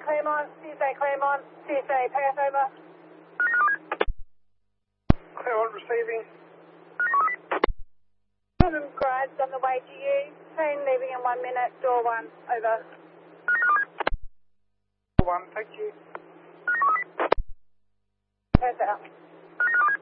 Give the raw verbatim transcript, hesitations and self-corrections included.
Claremont, C S A Claremont, C S A pass over. Claremont receiving. Tottenham Garage on the way to you. Train leaving in one minute, door one, over. One, thank you. Pass out.